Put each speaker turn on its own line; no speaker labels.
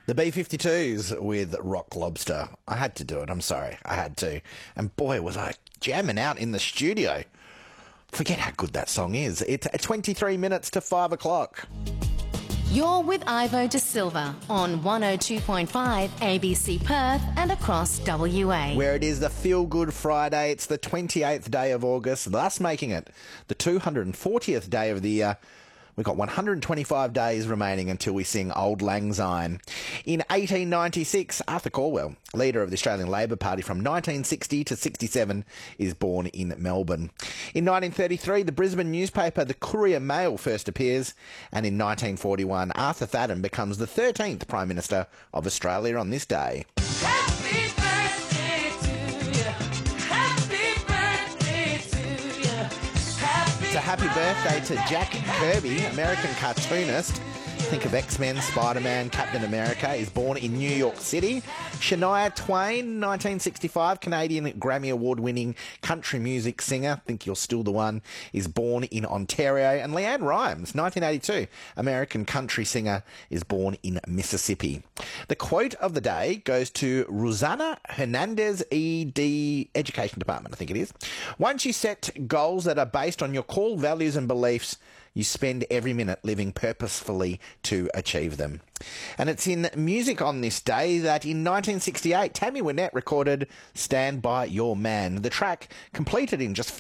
The B-52s with Rock Lobster. I had to do it. I'm sorry. I had to. And boy, was I jamming out in the studio. Forget how good that song is. It's 23 minutes to 5 o'clock.
You're with Ivo De Silva on 102.5 ABC Perth and across WA.
Where it is the Feel Good Friday. It's the 28th day of August, thus making it the 240th day of the year. We've got 125 days remaining until we sing Auld Lang Syne. In 1896, Arthur Calwell, leader of the Australian Labor Party from 1960 to 67, is born in Melbourne. In 1933, the Brisbane newspaper The Courier Mail first appears, and in 1941, Arthur Thadden becomes the 13th Prime Minister of Australia on this day.
Happy birthday to you. Happy birthday to you.
So happy birthday to Jack Kirby, American cartoonist. Think of X-Men, Spider-Man, Captain America, is born in New York City. Shania Twain, 1965, Canadian Grammy Award-winning country music singer, think you're still the one, is born in Ontario. And Leanne Rimes, 1982, American country singer, is born in Mississippi. The quote of the day goes to Rosanna Hernandez, ED, Education Department, I think it is. Once you set goals that are based on your core values and beliefs, you spend every minute living purposefully to achieve them. And it's in music on this day that in 1968, Tammy Wynette recorded Stand By Your Man. The track, completed in just